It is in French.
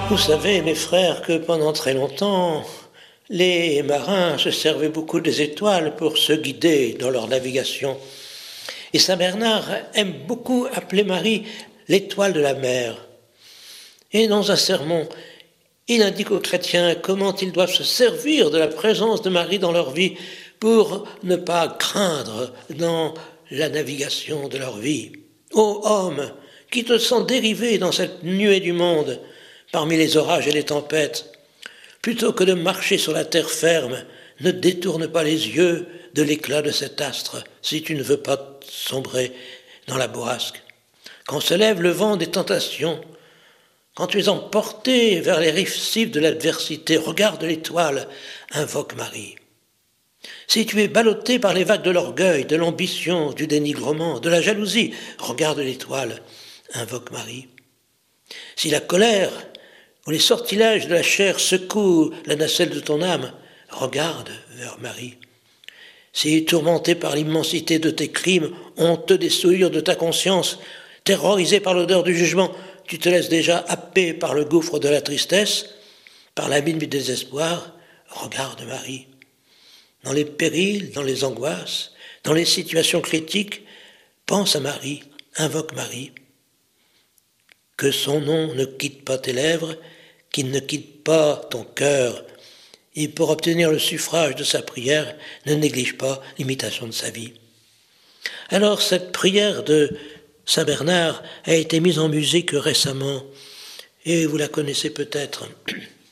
Vous savez, mes frères, que pendant très longtemps, les marins se servaient beaucoup des étoiles pour se guider dans leur navigation. Et saint Bernard aime beaucoup appeler Marie l'étoile de la mer. Et dans un sermon, il indique aux chrétiens comment ils doivent se servir de la présence de Marie dans leur vie pour ne pas craindre dans la navigation de leur vie. Ô homme, qui te sens dérivé dans cette nuée du monde, parmi les orages et les tempêtes, plutôt que de marcher sur la terre ferme, ne détourne pas les yeux de l'éclat de cet astre, si tu ne veux pas sombrer dans la bourrasque. Quand se lève le vent des tentations, quand tu es emporté vers les récifs de l'adversité, regarde l'étoile, invoque Marie. Si tu es ballotté par les vagues de l'orgueil, de l'ambition, du dénigrement, de la jalousie, regarde l'étoile, invoque Marie. Si la colère ou les sortilèges de la chair secouent la nacelle de ton âme, regarde vers Marie. Si, tourmenté par l'immensité de tes crimes, honteux des souillures de ta conscience, terrorisé par l'odeur du jugement, tu te laisses déjà happer par le gouffre de la tristesse, par l'abîme du désespoir, regarde Marie. Dans les périls, dans les angoisses, dans les situations critiques, pense à Marie, invoque Marie. Que son nom ne quitte pas tes lèvres, qu'il ne quitte pas ton cœur, et pour obtenir le suffrage de sa prière, ne néglige pas l'imitation de sa vie. Alors cette prière de saint Bernard a été mise en musique récemment, et vous la connaissez peut-être.